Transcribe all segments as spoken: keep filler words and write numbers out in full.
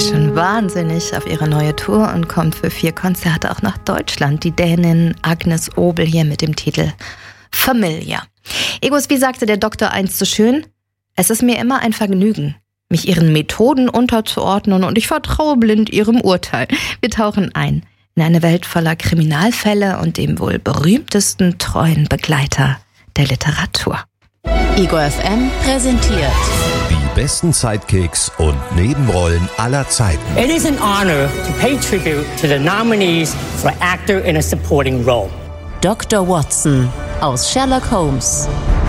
sich schon wahnsinnig auf ihre neue Tour und kommt für vier Konzerte auch nach Deutschland. Die Dänin Agnes Obel hier mit dem Titel Familia. Egos, wie sagte der Doktor einst so schön? Es ist mir immer ein Vergnügen, mich ihren Methoden unterzuordnen, und ich vertraue blind ihrem Urteil. Wir tauchen ein in eine Welt voller Kriminalfälle und dem wohl berühmtesten treuen Begleiter der Literatur. Ego F M präsentiert die besten Sidekicks und Nebenrollen aller Zeiten. It is an honor to pay tribute to the nominees for actor in a supporting role. Doktor Watson aus Sherlock Holmes.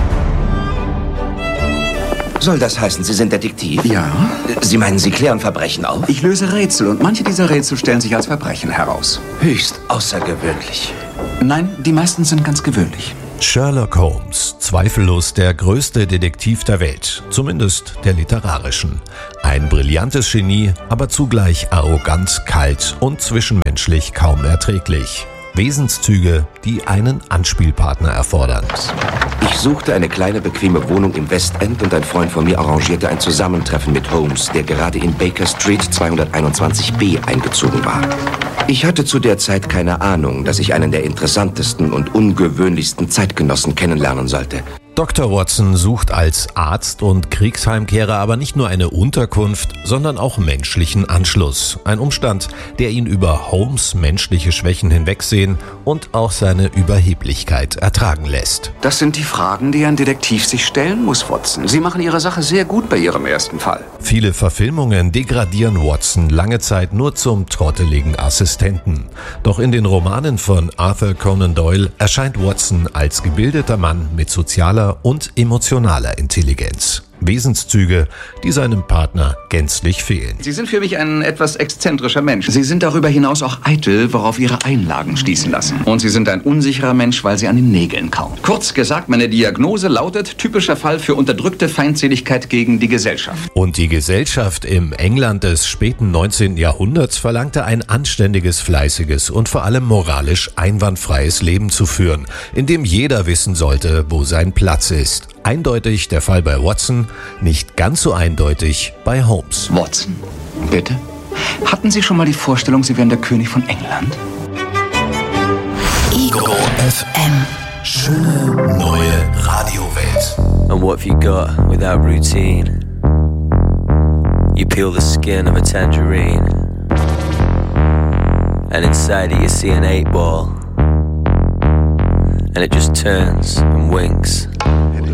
Soll das heißen, Sie sind Detektiv? Ja. Sie meinen, Sie klären Verbrechen auf? Ich löse Rätsel und manche dieser Rätsel stellen sich als Verbrechen heraus. Höchst außergewöhnlich. Nein, die meisten sind ganz gewöhnlich. Sherlock Holmes, zweifellos der größte Detektiv der Welt, zumindest der literarischen. Ein brillantes Genie, aber zugleich arrogant, kalt und zwischenmenschlich kaum erträglich. Wesenszüge, die einen Anspielpartner erfordern. Ich suchte eine kleine, bequeme Wohnung im Westend und ein Freund von mir arrangierte ein Zusammentreffen mit Holmes, der gerade in Baker Street zweihunderteinundzwanzig b eingezogen war. Ich hatte zu der Zeit keine Ahnung, dass ich einen der interessantesten und ungewöhnlichsten Zeitgenossen kennenlernen sollte. Doktor Watson sucht als Arzt und Kriegsheimkehrer aber nicht nur eine Unterkunft, sondern auch menschlichen Anschluss. Ein Umstand, der ihn über Holmes' menschliche Schwächen hinwegsehen und auch seine Überheblichkeit ertragen lässt. Das sind die Fragen, die ein Detektiv sich stellen muss, Watson. Sie machen Ihre Sache sehr gut bei Ihrem ersten Fall. Viele Verfilmungen degradieren Watson lange Zeit nur zum trotteligen Assistenten. Doch in den Romanen von Arthur Conan Doyle erscheint Watson als gebildeter Mann mit sozialer und emotionaler Intelligenz. Wesenszüge, die seinem Partner gänzlich fehlen. Sie sind für mich ein etwas exzentrischer Mensch. Sie sind darüber hinaus auch eitel, worauf Ihre Einlagen schließen lassen. Und Sie sind ein unsicherer Mensch, weil Sie an den Nägeln kauen. Kurz gesagt, meine Diagnose lautet: typischer Fall für unterdrückte Feindseligkeit gegen die Gesellschaft. Und die Gesellschaft im England des späten neunzehnten Jahrhunderts verlangte ein anständiges, fleißiges und vor allem moralisch einwandfreies Leben zu führen, in dem jeder wissen sollte, wo sein Platz ist. Eindeutig der Fall bei Watson, nicht ganz so eindeutig bei Holmes. Watson, bitte? Hatten Sie schon mal die Vorstellung, Sie wären der König von England? Ego F M. Schöne neue Radiowelt. And what have you got without routine? You peel the skin of a tangerine, and inside it you see an eight ball, and it just turns and winks.